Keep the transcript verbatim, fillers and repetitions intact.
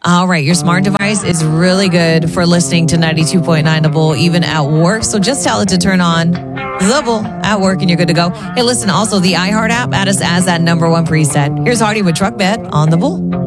All right, your smart device is really good for listening to ninety-two point nine The Bull, even at work. So just tell it to turn on The Bull at work and you're good to go. Hey, listen, also the iHeart app, add us as that number one preset. Here's Hardy with Truck Bed on The Bull.